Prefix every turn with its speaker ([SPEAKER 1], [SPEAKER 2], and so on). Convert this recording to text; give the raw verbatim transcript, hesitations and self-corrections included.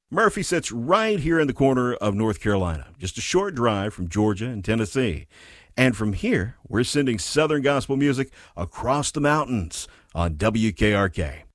[SPEAKER 1] Murphy sits right here in the corner of North Carolina, just a short drive from Georgia and Tennessee. And from here, we're sending Southern gospel music across the mountains on W K R K.